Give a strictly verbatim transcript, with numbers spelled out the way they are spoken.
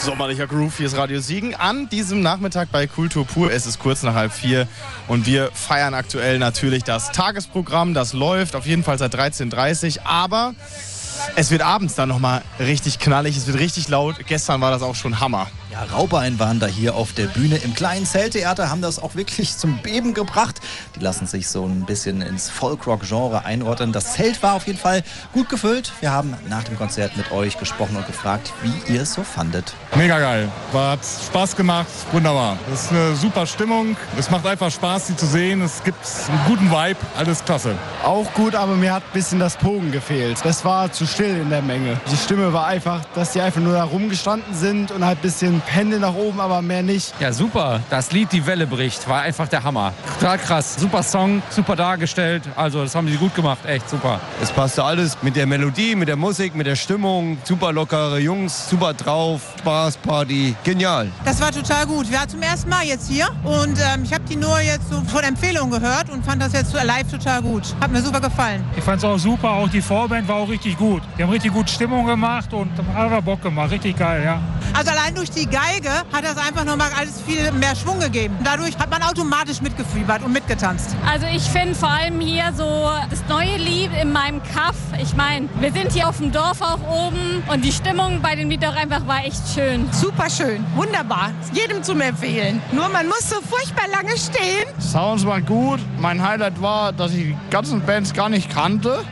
Sommerlicher Groove, hier ist Radio Siegen an diesem Nachmittag bei Kultur pur. Es ist kurz nach halb vier und wir feiern aktuell natürlich das Tagesprogramm. Das läuft auf jeden Fall seit dreizehn Uhr dreißig, aber es wird abends dann nochmal richtig knallig, es wird richtig laut. Gestern war das auch schon Hammer. Ja, Raubein waren da hier auf der Bühne im kleinen Zelttheater, haben das auch wirklich zum Beben gebracht. Die lassen sich so ein bisschen ins Folkrock-Genre einordnen. Das Zelt war auf jeden Fall gut gefüllt. Wir haben nach dem Konzert mit euch gesprochen und gefragt, wie ihr es so fandet. Mega geil. War, hat Spaß gemacht. Wunderbar. Das ist eine super Stimmung. Es macht einfach Spaß, sie zu sehen. Es gibt einen guten Vibe. Alles klasse. Auch gut, aber mir hat ein bisschen das Pogen gefehlt. Das war zu still in der Menge. Die Stimme war einfach, dass die einfach nur da rumgestanden sind und halt ein bisschen Hände nach oben, aber mehr nicht. Ja, super. Das Lied Die Welle bricht war einfach der Hammer. Total krass. Super Song, super dargestellt. Also das haben sie gut gemacht. Echt super. Es passte alles mit der Melodie, mit der Musik, mit der Stimmung. Super lockere Jungs, super drauf. Spaß, Party. Genial. Das war total gut. Wir waren zum ersten Mal jetzt hier und ähm, ich habe die nur jetzt so von Empfehlungen gehört und fand das jetzt live total gut. Hat mir super gefallen. Ich fand es auch super. Auch die Vorband war auch richtig gut. Die haben richtig gut Stimmung gemacht und hat Bock gemacht. Richtig geil, ja. Also allein durch die Geige hat das einfach nochmal alles viel mehr Schwung gegeben. Dadurch hat man automatisch mitgefiebert und mitgetanzt. Also ich finde vor allem hier so das neue Lied in meinem Kaff. Ich meine, wir sind hier auf dem Dorf auch oben und die Stimmung bei dem Lied auch einfach war echt schön. Super schön, wunderbar. Jedem zum Empfehlen. Nur man muss so furchtbar lange stehen. Sounds waren gut. Mein Highlight war, dass ich die ganzen Bands gar nicht kannte.